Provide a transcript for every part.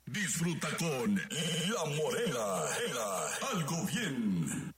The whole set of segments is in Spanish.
Disfruta con La Morena. Algo bien.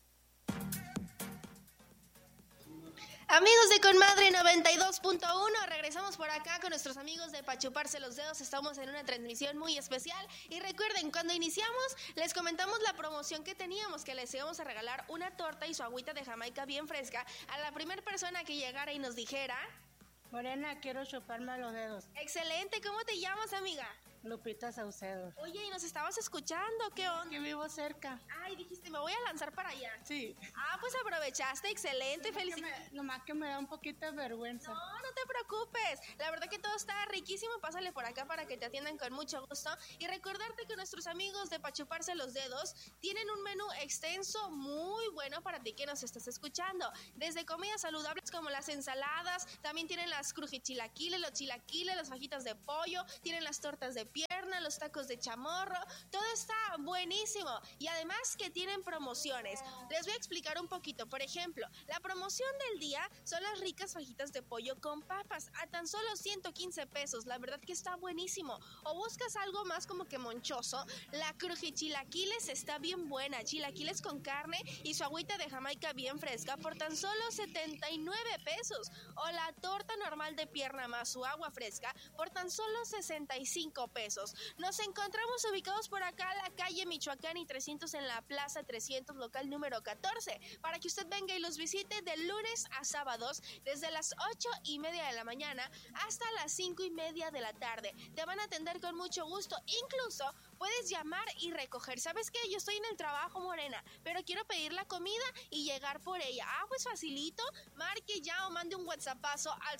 Amigos de Conmadre 92.1, regresamos por acá con nuestros amigos de Pa' Chuparse los Dedos. Estamos en una transmisión muy especial y recuerden, cuando iniciamos les comentamos la promoción que teníamos, que les íbamos a regalar una torta y su agüita de Jamaica bien fresca a la primera persona que llegara y nos dijera: Morena, quiero chuparme los dedos. Excelente, ¿cómo te llamas, amiga? Lupita Saucedo. Oye, ¿y nos estabas escuchando? ¿Qué onda? Que vivo cerca. Ay, dijiste, me voy a lanzar para allá. Sí. Ah, pues aprovechaste, excelente, felicidades. Nomás que me da un poquito de vergüenza. No te preocupes. La verdad que todo está riquísimo. Pásale por acá para que te atiendan con mucho gusto. Y recordarte que nuestros amigos de Pa' Chuparse los Dedos tienen un menú extenso muy bueno para ti que nos estás escuchando. Desde comidas saludables como las ensaladas, también tienen las crujichilaquiles, los chilaquiles, las fajitas de pollo, tienen las tortas de pierna, los tacos de chamorro. Todo está buenísimo. Y además que tienen promociones. Les voy a explicar un poquito. Por ejemplo, la promoción del día son las ricas fajitas de pollo con papas a tan solo 115 pesos. La verdad que está buenísimo. O buscas algo más como que monchoso, la crujichilaquiles está bien buena. Chilaquiles con carne y su agüita de Jamaica bien fresca por tan solo 79 pesos. O la torta normal de pierna más su agua fresca por tan solo 65 pesos. Nos encontramos ubicados por acá en la calle Michoacán y 300 en la Plaza 300, local número 14, para que usted venga y los visite de lunes a sábados desde las 8:30 de la mañana hasta las 5:30 de la tarde. Te van a atender con mucho gusto, incluso puedes llamar y recoger. ¿Sabes qué? Yo estoy en el trabajo, Morena, pero quiero pedir la comida y llegar por ella. Ah, pues facilito, marque ya o mande un WhatsAppazo al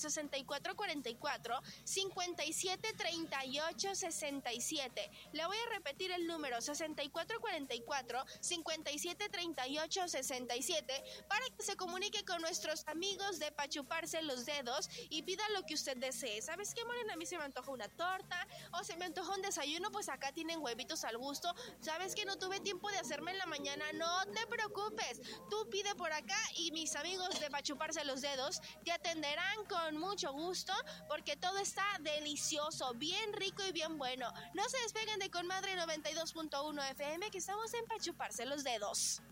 6444-573867. Le voy a repetir el número, 6444-573867, para que se comunique con nuestros amigos de Pa' Chuparse los Dedos y pida lo que usted desee. ¿Sabes qué, Morena? A mí se me antoja una torta o se me antoja un desayuno, pues acá tienen huevitos al gusto. ¿Sabes que no tuve tiempo de hacerme en la mañana? No te preocupes, tú pide por acá y mis amigos de Pa' Chuparse los Dedos te atenderán con mucho gusto, porque todo está delicioso, bien rico y bien bueno. No se despeguen de Conmadre 92.1 FM, que estamos en Pa' Chuparse los Dedos.